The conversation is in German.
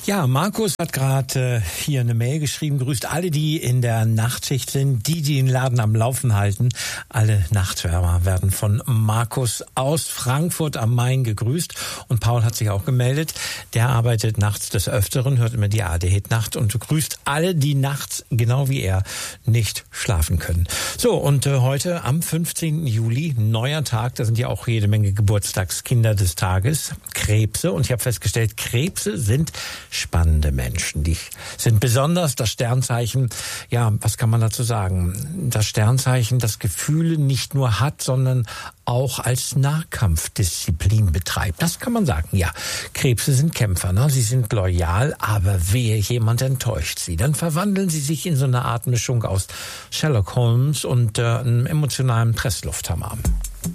Ja, Markus hat gerade hier eine Mail geschrieben, grüßt alle, die in der Nachtschicht sind, die den Laden am Laufen halten. Alle Nachtschwärmer werden von Markus aus Frankfurt am Main gegrüßt. Und Paul hat sich auch gemeldet. Der arbeitet nachts des Öfteren, hört immer die ARD-Hit-Nacht und grüßt alle, die nachts, genau wie er, nicht schlafen können. So, und heute am 15. Juli, neuer Tag, da sind ja auch jede Menge Geburtstagskinder des Tages, Krebse. Und ich habe festgestellt, Krebse sind spannende Menschen. Die sind besonders das Sternzeichen, ja, was kann man dazu sagen? Das Sternzeichen, das Gefühle nicht nur hat, sondern auch als Nahkampfdisziplin betreibt. Das kann man sagen, ja. Krebse sind Kämpfer, ne? Sie sind loyal, aber wehe, jemand enttäuscht sie. Dann verwandeln sie sich in so eine Art Mischung aus Sherlock Holmes und einem emotionalen Presslufthammer.